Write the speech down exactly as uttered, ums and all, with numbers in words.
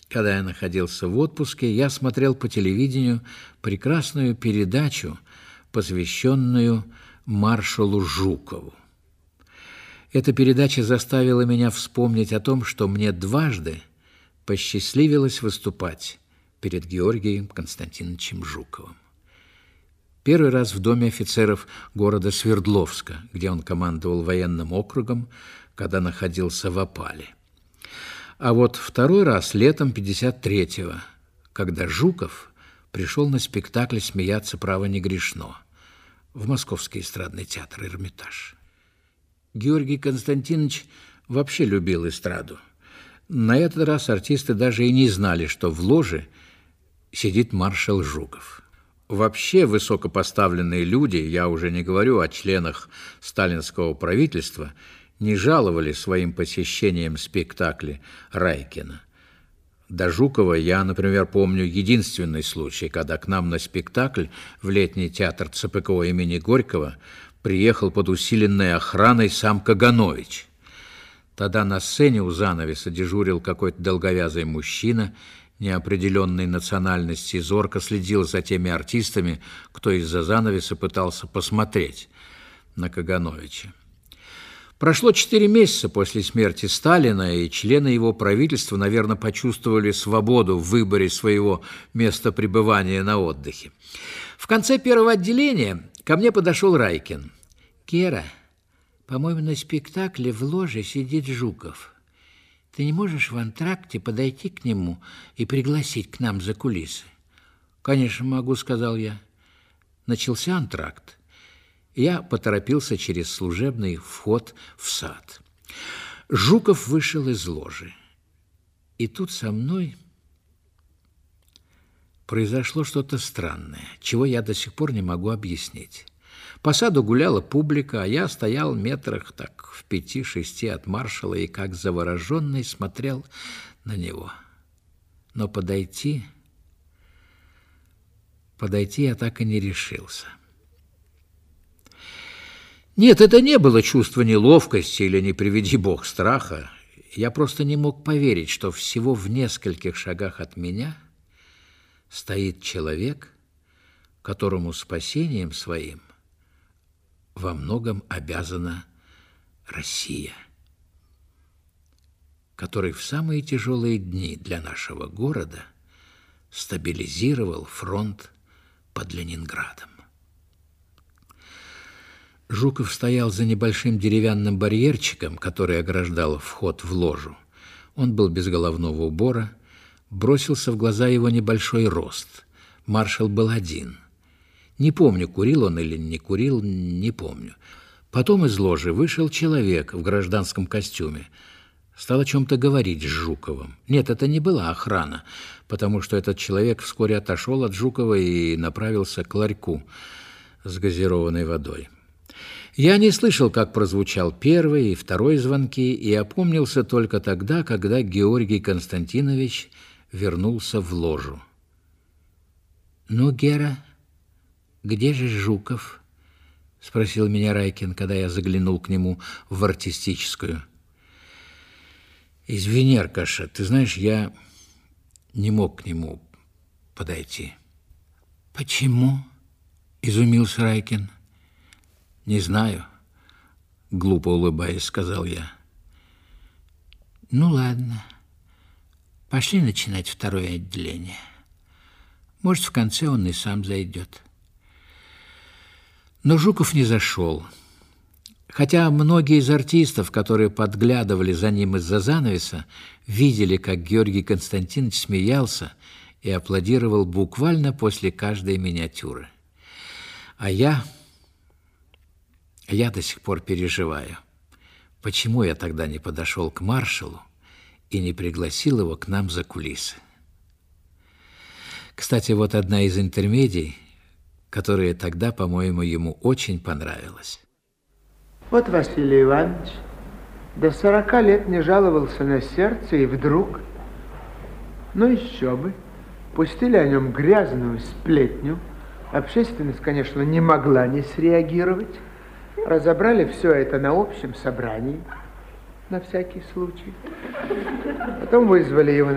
Когда я находился в отпуске, я смотрел по телевидению прекрасную передачу, посвященную маршалу Жукову. Эта передача заставила меня вспомнить о том, что мне дважды посчастливилось выступать перед Георгием Константиновичем Жуковым. Первый раз в доме офицеров города Свердловска, где он командовал военным округом, когда находился в опале. А вот второй раз летом пятьдесят третьего, когда Жуков пришел на спектакль «Смеяться право не грешно» в Московский эстрадный театр «Эрмитаж». Георгий Константинович вообще любил эстраду. На этот раз артисты даже и не знали, что в ложе сидит маршал Жуков. Вообще высокопоставленные люди, я уже не говорю о членах сталинского правительства, не жаловали своим посещением спектакля Райкина. До Жукова я, например, помню единственный случай, когда к нам на спектакль в летний театр ЦПКО имени Горького приехал под усиленной охраной сам Каганович. Тогда на сцене у занавеса дежурил какой-то долговязый мужчина неопределенной национальности и зорко следил за теми артистами, кто из-за занавеса пытался посмотреть на Кагановича. Прошло четыре месяца после смерти Сталина, и члены его правительства, наверное, почувствовали свободу в выборе своего места пребывания на отдыхе. В конце первого отделения ко мне подошел Райкин. «Гера, по-моему, на спектакле в ложе сидит Жуков. Ты не можешь в антракте подойти к нему и пригласить к нам за кулисы?» «Конечно могу», — сказал я. Начался антракт. Я поторопился через служебный вход в сад. Жуков вышел из ложи. И тут со мной произошло что-то странное, чего я до сих пор не могу объяснить. По саду гуляла публика, а я стоял метрах так в пяти-шести от маршала и как завороженный смотрел на него. Но подойти, подойти я так и не решился. Нет, это не было чувство неловкости или, не приведи бог, страха. Я просто не мог поверить, что всего в нескольких шагах от меня стоит человек, которому спасением своим во многом обязана Россия, который в самые тяжелые дни для нашего города стабилизировал фронт под Ленинградом. Жуков стоял за небольшим деревянным барьерчиком, который ограждал вход в ложу. Он был без головного убора. Бросился в глаза его небольшой рост. Маршал был один. Не помню, курил он или не курил, не помню. Потом из ложи вышел человек в гражданском костюме. Стал о чем-то говорить с Жуковым. Нет, это не была охрана, потому что этот человек вскоре отошел от Жукова и направился к ларьку с газированной водой. Я не слышал, как прозвучал первый и второй звонки, и опомнился только тогда, когда Георгий Константинович вернулся в ложу. «Ну, Гера, где же Жуков?» — спросил меня Райкин, когда я заглянул к нему в артистическую. «Извини, Аркаша, ты знаешь, я не мог к нему подойти». «Почему?» — изумился Райкин. «Не знаю», — глупо улыбаясь, сказал я. «Ну, ладно. Пошли начинать второе отделение. Может, в конце он и сам зайдет». Но Жуков не зашел. Хотя многие из артистов, которые подглядывали за ним из-за занавеса, видели, как Георгий Константинович смеялся и аплодировал буквально после каждой миниатюры. А я... Я до сих пор переживаю, почему я тогда не подошел к маршалу и не пригласил его к нам за кулисы. Кстати, вот одна из интермедий, которая тогда, по-моему, ему очень понравилась. Вот Василий Иванович до сорока лет не жаловался на сердце, и вдруг, ну еще бы, пустили о нем грязную сплетню. Общественность, конечно, не могла не среагировать. Разобрали все это на общем собрании, на всякий случай. Потом вызвали его на